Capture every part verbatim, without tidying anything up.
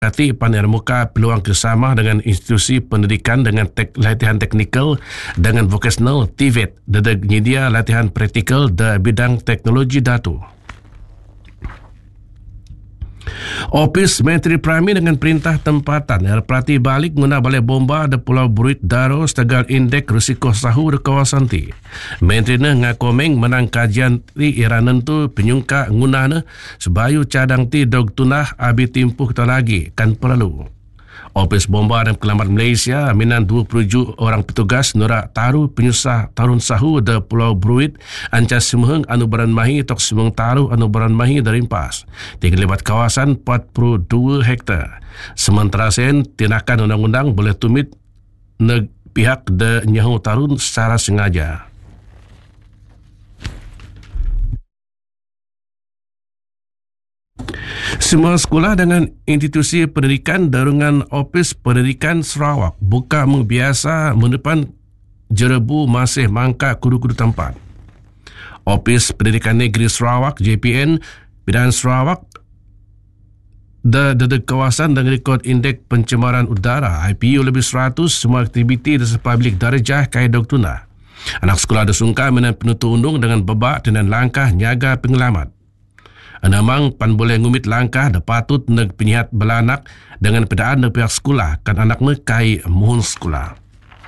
Kati pandai muka peluang kerjasama dengan institusi pendidikan dengan tek, latihan teknikal dengan vocational T V E T dedek nyedia latihan praktikal di bidang teknologi datu. Ofis Menteri Prami dengan perintah tempatan yang perhati balik guna balai bomba di Pulau Bruit Daro setegal indeks risiko sahu di kawasan ti. Menteri ne ngakomeng menang kajian ti era nentu penyungka guna ne sebayu cadang ti dog tunah abi timpuh kita lagi kan perlu. Ofis Bomba dan Penyelamat Malaysia minan dua puluh tujuh orang petugas norak taruh penyusah tarun sahu di Pulau Bruit anca semeheng anu baran mahi tok semeng taruh anu baran mahi dari impas. Tiga lebat kawasan empat puluh dua hektar. Sementara sen tindakan undang-undang boleh tumit neg pihak de nyahu tarun secara sengaja. Semua sekolah dengan institusi pendidikan darungan Ofis Pendidikan Sarawak buka membiasa menepan jerebu masih mangka kudu-kudu tempat. Ofis Pendidikan Negeri Sarawak J P N Bidang Sarawak de kawasan dengan rekod indeks pencemaran udara I P U lebih seratus semua aktiviti di sepublik darjah kaya dok tunah. Anak sekolah disungka menan penutup undung dengan bebak dan langkah nyaga pengelamat. Anamang pan boleh ngumit langkah da patut neg penyihat belanak dengan pedaan da pihak sekolah kan anak ne kai mohon sekolah.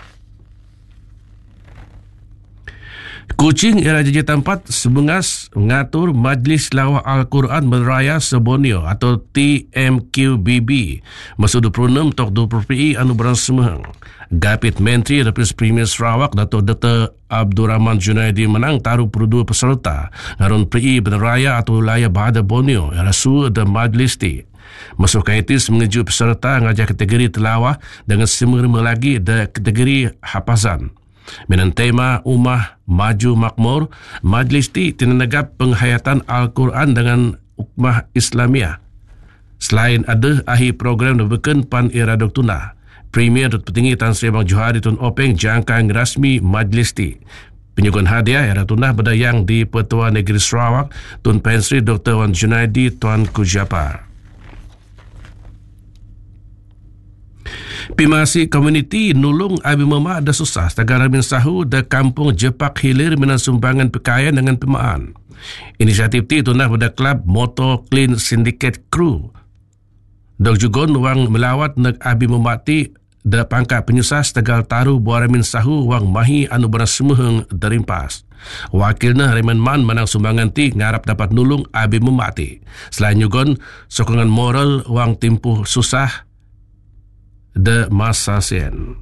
Kuching era jaja tempat sebengas mengatur Majlis Lawah Al-Quran Beraya Sebonio atau T M Q B B masuk dua puluh enam tok dua puluh P I anu berang semeheng. Gapit Menteri Repres Premier Sarawak Dato' Doktor Abdul Rahman Junaidi menang taruh puluh dua peserta ngarun P I Beraya atau wilayah Bahada Borneo yang rasu dan majlis ti. Masuk kaitis mengeju peserta ngajak kategori telawah dengan semua lagi de kategori hafazan. Minan tema Ummah Maju Makmur, majlis ti tinanagap penghayatan Al-Quran dengan Ummah Islamiyah. Selain ada akhir program dibeken pan era doktuna, Premier Datuk Petinggi Tan Sri Abang Johari Tun Openg jangkaan rasmi majlis ti. Penyuguhan hadiah era tunah berdayang di Petua Negeri Sarawak Tun Pensri Doktor Wan Junaidi Tuan Kujapar. Pimasi komuniti nulung abi mama ada susah segala min sahu da kampung Jepak Hilir minan sumbangan pekayaan dengan pemaan. Inisiatif ti tunah pada klub Motor Clean Syndicate Crew. Dok jugon wang melawat neg abi memati da pangkat penyusah setegal taruh buara min sahu wang mahi anu barang semeheng derimpas. Wakilnya Raymond Man menang sumbangan ti ngarap dapat nulung abi memati. Selain jugon sokongan moral wang timpuh susah de masa sen.